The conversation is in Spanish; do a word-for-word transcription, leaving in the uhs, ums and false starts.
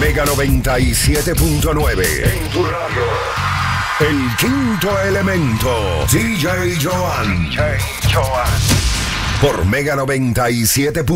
Mega noventa y siete punto nueve. En tu radio. El quinto elemento. D J Joan. D J Joan. Por Mega noventa y siete.